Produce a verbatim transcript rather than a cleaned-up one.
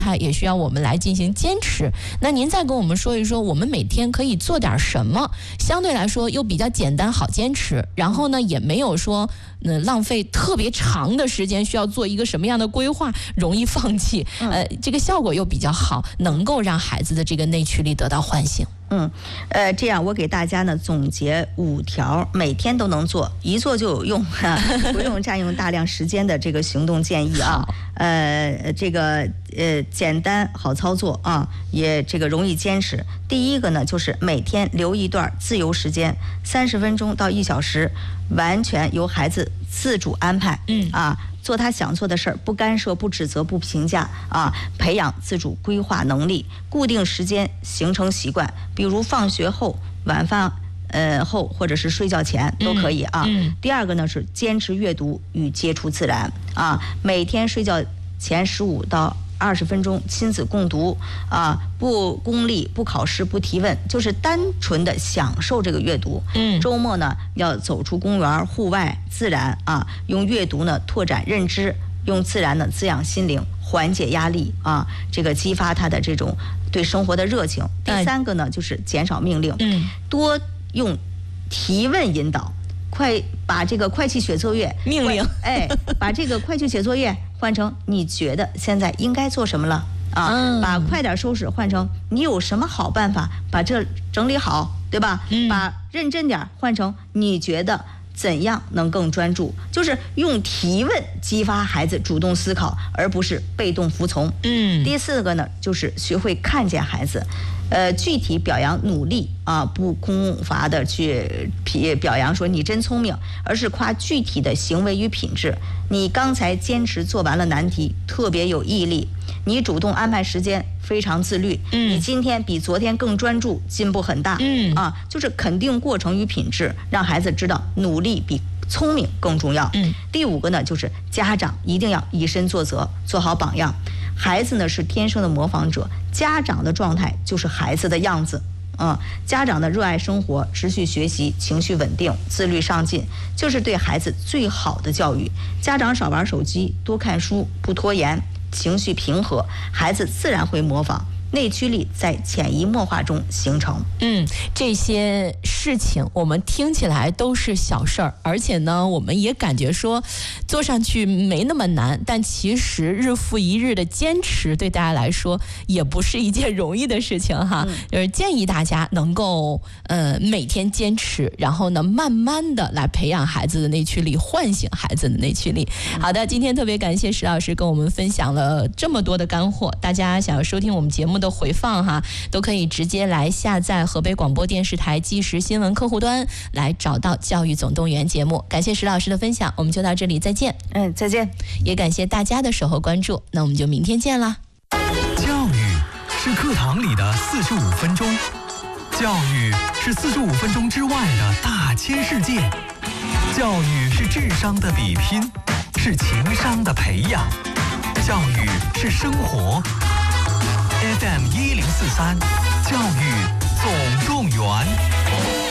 它也需要我们来进行坚持。那您再跟我们说一说，我们每天可以做点什么，相对来说又比较简单好坚持，然后呢也没有说嗯、呃、浪费特别长的时间，需要做一个什么样的规划，容易放弃，呃这个效果又比较好，能够让孩子的这个内驱力得到唤醒。 嗯，呃，这样我给大家呢总结五条，每天都能做，一做就有用，啊、不用占用大量时间的这个行动建议啊。呃，这个呃简单好操作啊，也这个容易坚持。第一个呢，就是每天留一段自由时间，三十分钟到一小时，完全由孩子自主安排。嗯啊。做他想做的事儿，不干涉、不指责、不评价啊，培养自主规划能力，固定时间形成习惯，比如放学后、晚饭呃后或者是睡觉前都可以啊。嗯嗯、第二个呢是坚持阅读与接触自然啊，每天睡觉前十五到二十分钟亲子共读啊，不功利、不考试、不提问，就是单纯的享受这个阅读。嗯，周末呢要走出公园、户外、自然啊，用阅读呢拓展认知，用自然呢滋养心灵，缓解压力啊，这个激发他的这种对生活的热情。第三个呢就是减少命令，嗯，多用提问引导。快把这个快去写作业命令， 哎，把这个快去写作业换成你觉得现在应该做什么了啊？嗯、把快点收拾换成你有什么好办法把这整理好，对吧？嗯、把认真点换成你觉得怎样能更专注？就是用提问激发孩子主动思考，而不是被动服从。嗯。第四个呢，就是学会看见孩子。呃，具体表扬努力啊，不空乏的去表扬说你真聪明，而是夸具体的行为与品质。你刚才坚持做完了难题，特别有毅力。你主动安排时间，非常自律。嗯，你今天比昨天更专注，进步很大。嗯啊，就是肯定过程与品质，让孩子知道努力比聪明更重要。嗯，第五个呢，就是家长一定要以身作则，做好榜样。孩子呢是天生的模仿者，家长的状态就是孩子的样子。嗯，家长的热爱生活、持续学习、情绪稳定、自律上进，就是对孩子最好的教育。家长少玩手机，多看书，不拖延，情绪平和，孩子自然会模仿。内驱力在潜移默化中形成。 嗯，这些事情我们听起来都是小事儿，而且呢，我们也感觉说做上去没那么难，但其实日复一日的坚持对大家来说也不是一件容易的事情哈。嗯、就是建议大家能够呃每天坚持，然后呢慢慢的来培养孩子的内驱力，唤醒孩子的内驱力。好的，今天特别感谢石老师跟我们分享了这么多的干货，大家想要收听我们节目的回放哈，都可以直接来下载河北广播电视台即时新闻客户端来找到教育总动员节目。感谢石老师的分享，我们就到这里，再见。 嗯，再见。 也感谢大家的守候关注，那我们就明天见啦。 教育是课堂里的四十五分钟，教育是四十五分钟之外的大千世界，教育是智商的比拼，是情商的培养，教育是生活。F M 一零四三，教育总动员。